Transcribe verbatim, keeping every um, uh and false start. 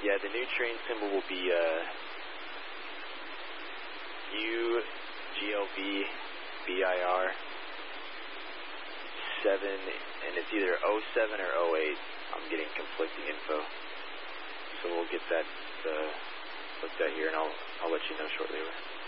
Yeah, the new train symbol will be uh, U G L V B I R seven, and it's either oh seven or oh eight. I'm getting conflicting info. So we'll get that uh, looked at here, and I'll, I'll let you know shortly.